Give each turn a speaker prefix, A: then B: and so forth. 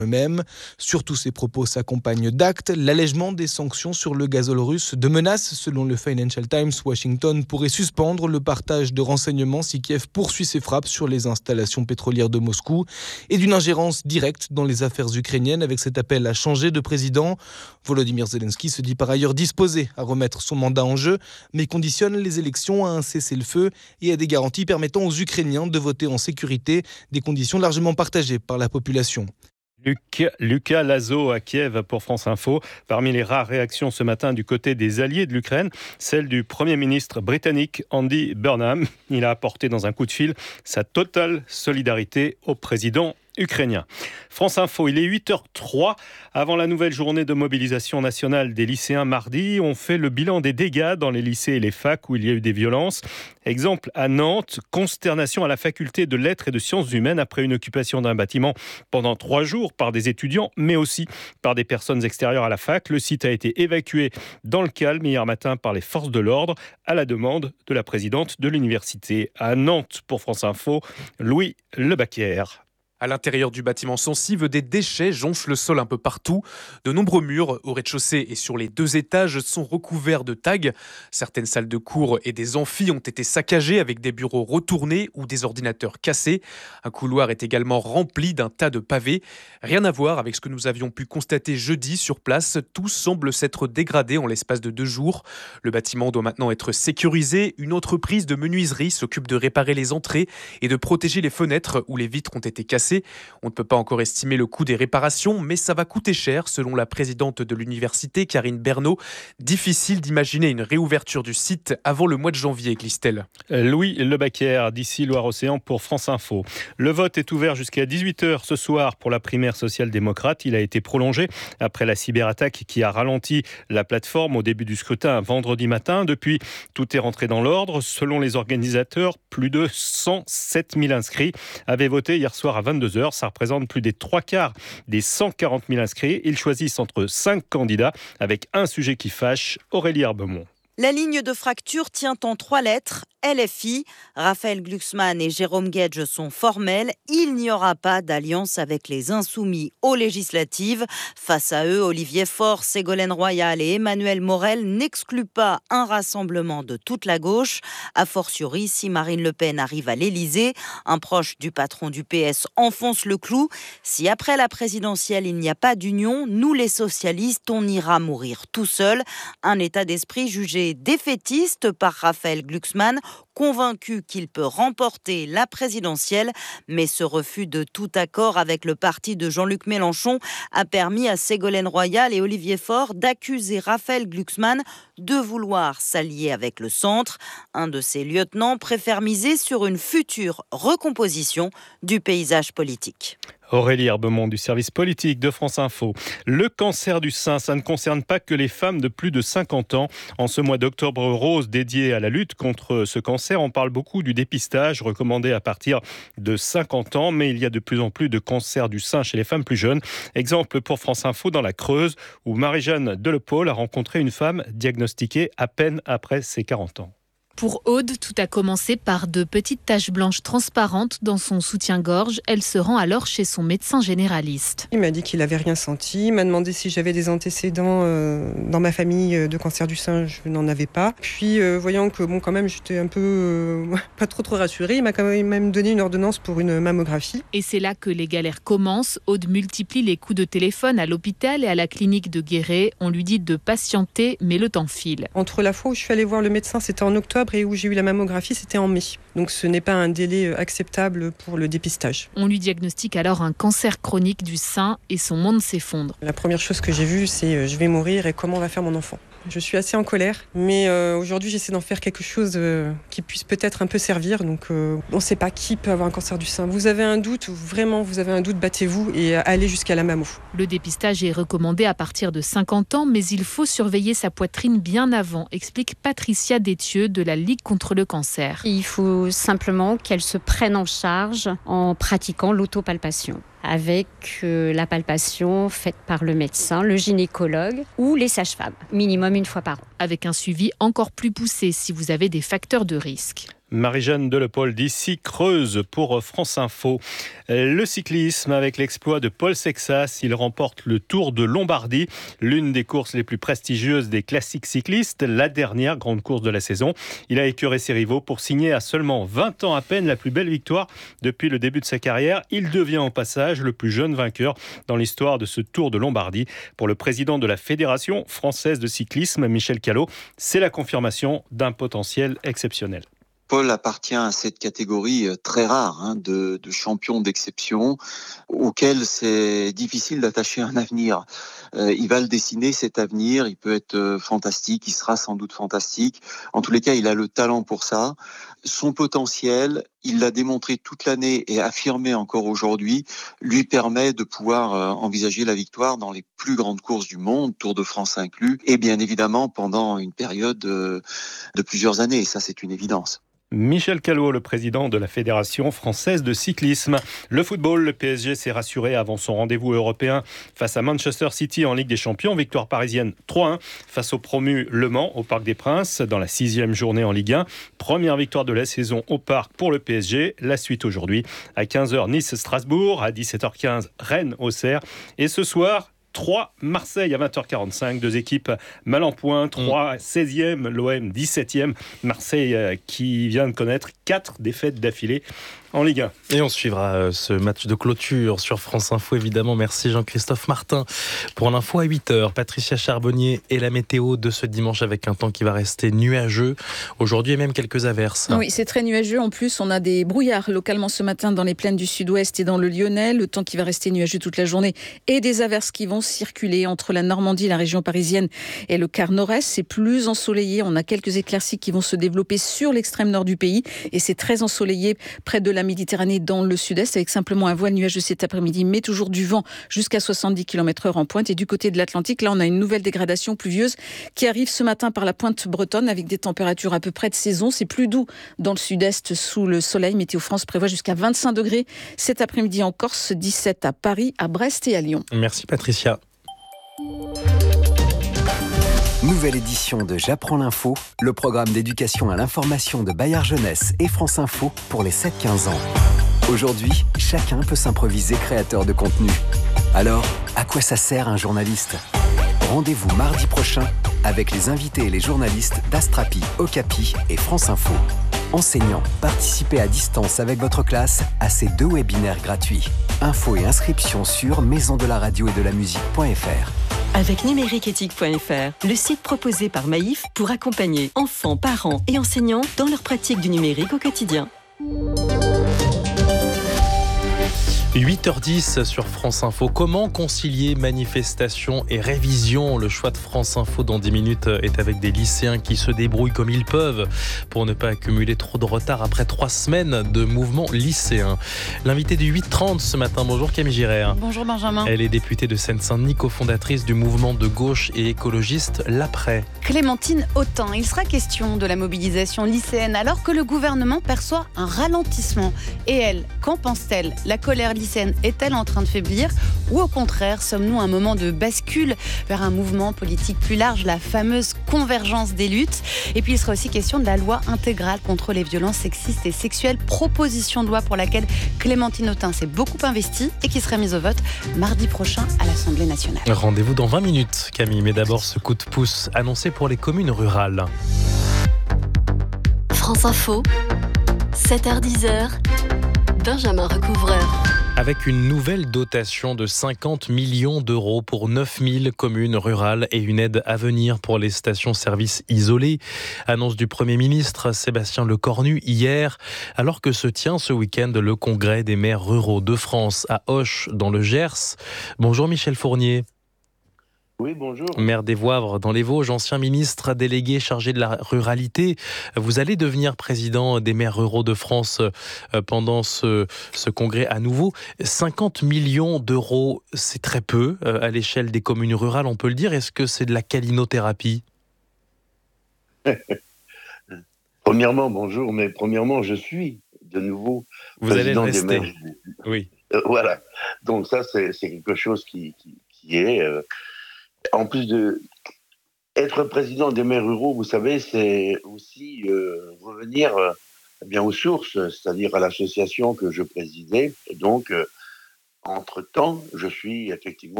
A: eux-mêmes. Surtout, ces propos s'accompagnent d'actes. L'allègement des sanctions sur le gazole russe, de menaces. Selon le Financial Times, Washington pourrait suspendre le partage de renseignements si Kiev poursuit ses frappes sur les installations pétrolières de Moscou et d'une ingérence directe dans les affaires ukrainiennes avec cet appel à changer de président. Volodymyr Zelensky se dit par ailleurs disposé à remettre son mandat en jeu, mais conditionne les élections à un cessez-le-feu et à des garanties permettant aux Ukrainiens de voter en sécurité, des conditions largement partagées par la population.
B: Lucas Lazo à Kiev pour France Info. Parmi les rares réactions ce matin du côté des alliés de l'Ukraine, celle du Premier ministre britannique Andy Burnham. Il a apporté dans un coup de fil sa totale solidarité au président ukrainien. France Info, il est 8h03. Avant la nouvelle journée de mobilisation nationale des lycéens mardi, on fait le bilan des dégâts dans les lycées et les facs où il y a eu des violences. Exemple à Nantes, consternation à la faculté de lettres et de sciences humaines après une occupation d'un bâtiment pendant 3 jours par des étudiants, mais aussi par des personnes extérieures à la fac. Le site a été évacué dans le calme hier matin par les forces de l'ordre à la demande de la présidente de l'université. À Nantes, pour France Info, Louis Lebaquière.
C: À l'intérieur du bâtiment sensible, des déchets jonchent le sol un peu partout. De nombreux murs au rez-de-chaussée et sur les 2 étages sont recouverts de tags. Certaines salles de cours et des amphis ont été saccagées avec des bureaux retournés ou des ordinateurs cassés. Un couloir est également rempli d'un tas de pavés. Rien à voir avec ce que nous avions pu constater jeudi sur place. Tout semble s'être dégradé en l'espace de 2 jours. Le bâtiment doit maintenant être sécurisé. Une entreprise de menuiserie s'occupe de réparer les entrées et de protéger les fenêtres où les vitres ont été cassées. On ne peut pas encore estimer le coût des réparations, mais ça va coûter cher, selon la présidente de l'université, Karine Bernot. Difficile d'imaginer une réouverture du site avant le mois de janvier, Clistel.
B: Louis Lebaquière, d'ici Loire-Océan pour France Info. Le vote est ouvert jusqu'à 18h ce soir pour la primaire social-démocrate. Il a été prolongé après la cyberattaque qui a ralenti la plateforme au début du scrutin vendredi matin. Depuis, tout est rentré dans l'ordre. Selon les organisateurs, plus de 107 000 inscrits avaient voté hier soir à 22h. Ça représente plus des 3/4 des 140 000 inscrits. Ils choisissent entre 5 candidats avec un sujet qui fâche, Aurélie Herbemont.
D: La ligne de fracture tient en 3 lettres, LFI. Raphaël Glucksmann et Jérôme Guedj sont formels. Il n'y aura pas d'alliance avec les insoumis aux législatives. Face à eux, Olivier Faure, Ségolène Royal et Emmanuel Morel n'excluent pas un rassemblement de toute la gauche. A fortiori, si Marine Le Pen arrive à l'Élysée, un proche du patron du PS enfonce le clou. Si après la présidentielle, il n'y a pas d'union, nous les socialistes, on ira mourir tout seul. Un état d'esprit jugé défaitiste par Raphaël Glucksmann, convaincu qu'il peut remporter la présidentielle. Mais ce refus de tout accord avec le parti de Jean-Luc Mélenchon a permis à Ségolène Royal et Olivier Faure d'accuser Raphaël Glucksmann de vouloir s'allier avec le centre. Un de ses lieutenants préfère miser sur une future recomposition du paysage politique.
B: Aurélie Herbemont du service politique de France Info. Le cancer du sein, ça ne concerne pas que les femmes de plus de 50 ans. En ce mois d'octobre rose dédié à la lutte contre ce cancer, on parle beaucoup du dépistage recommandé à partir de 50 ans, mais il y a de plus en plus de cancer du sein chez les femmes plus jeunes. Exemple pour France Info dans la Creuse, où Marie-Jeanne Delepaule a rencontré une femme diagnostiquée à peine après ses 40 ans.
E: Pour Aude, tout a commencé par de petites taches blanches transparentes dans son soutien-gorge. Elle se rend alors chez son médecin généraliste.
F: Il m'a dit qu'il n'avait rien senti. Il m'a demandé si j'avais des antécédents dans ma famille de cancer du sein. Je n'en avais pas. Puis, voyant que quand même, j'étais un peu pas trop rassurée, il m'a quand même donné une ordonnance pour une mammographie.
E: Et c'est là que les galères commencent. Aude multiplie les coups de téléphone à l'hôpital et à la clinique de Guéret. On lui dit de patienter, mais le temps file.
F: Entre la fois où je suis allée voir le médecin, c'était en octobre, et où j'ai eu la mammographie, c'était en mai. Donc ce n'est pas un délai acceptable pour le dépistage.
E: On lui diagnostique alors un cancer chronique du sein et son monde s'effondre.
F: La première chose que j'ai vue, c'est je vais mourir et comment on va faire mon enfant. Je suis assez en colère, mais aujourd'hui j'essaie d'en faire quelque chose qui puisse peut-être un peu servir. Donc on ne sait pas qui peut avoir un cancer du sein. Vous avez un doute, vraiment vous avez un doute, battez-vous et allez jusqu'à la mammo.
E: Le dépistage est recommandé à partir de 50 ans, mais il faut surveiller sa poitrine bien avant, explique Patricia Détieux de la Ligue contre le cancer.
G: Il faut simplement qu'elle se prenne en charge en pratiquant l'autopalpation, avec la palpation faite par le médecin, le gynécologue ou les sages-femmes, minimum 1 fois par an.
E: Avec un suivi encore plus poussé si vous avez des facteurs de risque.
B: Marie-Jeanne Delepaul d'ici Creuse pour France Info. Le cyclisme avec l'exploit de Paul Sexas. Il remporte le Tour de Lombardie, l'une des courses les plus prestigieuses des classiques cyclistes, la dernière grande course de la saison. Il a écœuré ses rivaux pour signer à seulement 20 ans à peine la plus belle victoire depuis le début de sa carrière. Il devient au passage le plus jeune vainqueur dans l'histoire de ce Tour de Lombardie. Pour le président de la Fédération française de cyclisme, Michel Callot, c'est la confirmation d'un potentiel exceptionnel.
H: Paul appartient à cette catégorie très rare de champions d'exception auquel c'est difficile d'attacher un avenir. Il va le dessiner, cet avenir, il peut être fantastique, il sera sans doute fantastique. En tous les cas, il a le talent pour ça. Son potentiel, il l'a démontré toute l'année et affirmé encore aujourd'hui, lui permet de pouvoir envisager la victoire dans les plus grandes courses du monde, Tour de France inclus, et bien évidemment pendant une période de plusieurs années. Et ça, c'est une évidence.
B: Michel Callot, le président de la Fédération française de cyclisme. Le football, le PSG s'est rassuré avant son rendez-vous européen face à Manchester City en Ligue des Champions. Victoire parisienne 3-1 face au promu Le Mans au Parc des Princes dans la 6e journée en Ligue 1. Première victoire de la saison au Parc pour le PSG. La suite aujourd'hui à 15h Nice-Strasbourg, à 17h15 Rennes-Auxerre et ce soir 3 Marseille à 20h45, 2 équipes mal en point, 3 16e, l'OM 17e, Marseille qui vient de connaître 4 défaites d'affilée en Ligue 1.
I: Et on suivra ce match de clôture sur France Info, évidemment. Merci Jean-Christophe Martin. Pour l'info à 8h, Patricia Charbonnier et la météo de ce dimanche avec un temps qui va rester nuageux. Aujourd'hui, et même quelques averses.
J: Oui, c'est très nuageux. En plus, on a des brouillards localement ce matin dans les plaines du sud-ouest et dans le Lyonnais. Le temps qui va rester nuageux toute la journée et des averses qui vont circuler entre la Normandie, la région parisienne et le quart nord-est. C'est plus ensoleillé. On a quelques éclaircies qui vont se développer sur l'extrême nord du pays et c'est très ensoleillé près de la Méditerranée dans le sud-est avec simplement un voile nuageux cet après-midi mais toujours du vent jusqu'à 70 km/h en pointe. Et du côté de l'Atlantique, là on a une nouvelle dégradation pluvieuse qui arrive ce matin par la pointe bretonne avec des températures à peu près de saison. C'est plus doux dans le sud-est sous le soleil. Météo France prévoit jusqu'à 25 degrés cet après-midi en Corse, 17 à Paris, à Brest et à Lyon.
I: Merci Patricia.
K: Nouvelle édition de J'apprends l'info, le programme d'éducation à l'information de Bayard Jeunesse et France Info pour les 7-15 ans. Aujourd'hui, chacun peut s'improviser créateur de contenu. Alors, à quoi ça sert un journaliste ? Rendez-vous mardi prochain avec les invités et les journalistes d'Astrapi, Okapi et France Info. Enseignants, participez à distance avec votre classe à ces 2 webinaires gratuits. Infos et inscriptions sur maisondelaradio-et-de-la-musique.fr.
L: Avec numériqueéthique.fr, le site proposé par Maïf pour accompagner enfants, parents et enseignants dans leur pratique du numérique au quotidien.
I: 8h10 sur France Info. Comment concilier manifestation et révision ? Le choix de France Info dans 10 minutes est avec des lycéens qui se débrouillent comme ils peuvent pour ne pas accumuler trop de retard après 3 semaines de mouvement lycéen. L'invité du 8h30 ce matin, bonjour Camille Giraire.
M: Bonjour Benjamin.
I: Elle est députée de Seine-Saint-Denis, cofondatrice du mouvement de gauche et écologiste L'Après.
M: Clémentine Autain, il sera question de la mobilisation lycéenne alors que le gouvernement perçoit un ralentissement. Et elle, qu'en pense-t-elle ? La colère lycéenne est-elle en train de faiblir ou au contraire, sommes-nous à un moment de bascule vers un mouvement politique plus large, la fameuse convergence des luttes ? Et puis il sera aussi question de la loi intégrale contre les violences sexistes et sexuelles, proposition de loi pour laquelle Clémentine Autain s'est beaucoup investie et qui sera mise au vote mardi prochain à l'Assemblée nationale.
I: Rendez-vous dans 20 minutes Camille, mais d'abord ce coup de pouce annoncé pour les communes rurales.
N: France Info, 7h-10h, Benjamin Recouvreur.
I: Avec une nouvelle dotation de 50 millions d'euros pour 9000 communes rurales et une aide à venir pour les stations-service isolées. Annonce du Premier ministre Sébastien Lecornu hier, alors que se tient ce week-end le congrès des maires ruraux de France à Auch dans le Gers. Bonjour Michel Fournier.
O: Oui, bonjour.
I: Maire des Voivres dans les Vosges, ancien ministre délégué chargé de la ruralité. Vous allez devenir président des maires ruraux de France pendant ce congrès à nouveau. 50 millions d'euros, c'est très peu à l'échelle des communes rurales, on peut le dire. Est-ce que c'est de la calinothérapie ?
O: Premièrement, bonjour, mais premièrement, je suis de nouveau président des maires.
I: Oui.
O: Voilà. Donc ça, c'est quelque chose qui est... En plus de être président des maires ruraux, vous savez, c'est aussi revenir bien aux sources, c'est-à-dire à l'association que je présidais. Et donc, entre-temps, je suis effectivement